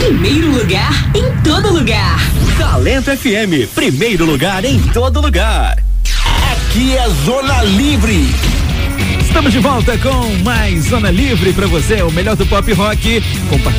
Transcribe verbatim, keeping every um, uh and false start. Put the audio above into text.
Primeiro lugar em todo lugar. Talento F M, primeiro lugar em todo lugar. Aqui é Zona Livre. Estamos de volta com mais Zona Livre pra você, o melhor do pop rock. Compartilhe